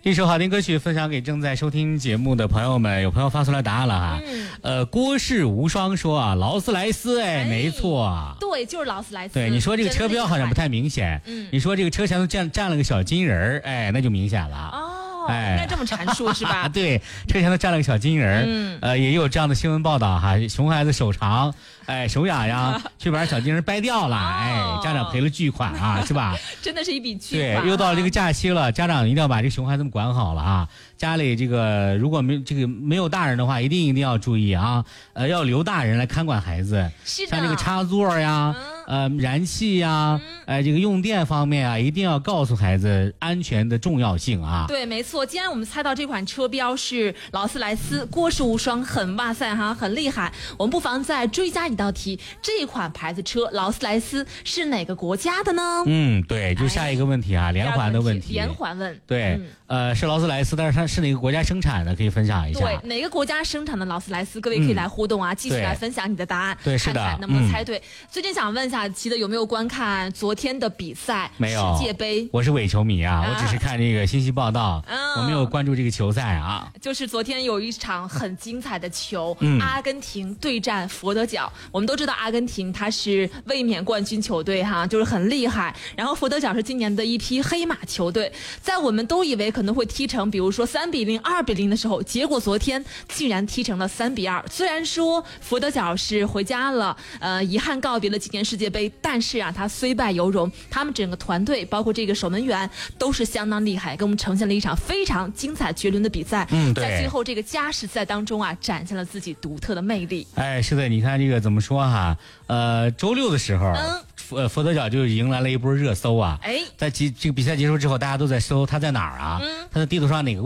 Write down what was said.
一首好听歌曲分享给正在收听节目的朋友们，有朋友发出来答案了哈。郭氏无双说啊，劳斯莱斯，没错， 对，就是劳斯莱斯。 对，你说这个车标好像不太明显，你说这个车前头站了个小金人儿，那就明显了。 应该这么阐述是吧？ 对，车前头站了个小金人儿，也有这样的新闻报道哈。熊孩子手长，手痒痒，去把小金人掰掉了，家长赔了巨款啊，是吧？ 真的是一笔巨款。 对，又到了这个假期了，家长一定要把这个熊孩子们管好了啊。家里这个如果没有大人的话，一定要注意啊，要留大人来看管孩子。 是的， 像这个插座呀。燃气呀，这个用电方面啊，一定要告诉孩子安全的重要性啊。 对，没错。既然我们猜到这款车标是劳斯莱斯，郭氏无双，很哇塞哈，很厉害。我们不妨再追加一道题：这款牌子车劳斯莱斯是哪个国家的呢？ 对，就下一个问题啊，连环的问题。 连环问。 对，是劳斯莱斯，但是它是哪个国家生产的？可以分享一下。 对，哪个国家生产的劳斯莱斯？各位可以来互动啊，继续来分享你的答案， 对，是的， 看看能不能猜对。最近想问一下，齐的有没有观看昨天的比赛？ 没有， 世界杯。 我是伪球迷啊，我只是看这个信息报道，我没有关注这个球赛啊。 就是昨天有一场很精彩的球，阿根廷对战佛得角。我们都知道阿根廷它是卫冕冠军球队哈，就是很厉害。然后佛得角是今年的一批黑马球队，在我们都以为可能会踢成，比如说3-0、2-0的时候，结果昨天竟然踢成了3-2。虽然说佛得角是回家了，遗憾告别了今年世界杯，但是啊，他虽败犹荣，他们整个团队包括这个守门员都是相当厉害，给我们呈现了一场非常精彩绝伦的比赛。在最后这个加时赛当中啊，展现了自己独特的魅力。 是的，你看这个怎么说哈？周六的时候，佛得角就迎来了一波热搜啊。在这个比赛结束之后，大家都在搜他在哪儿啊？他在地图上哪个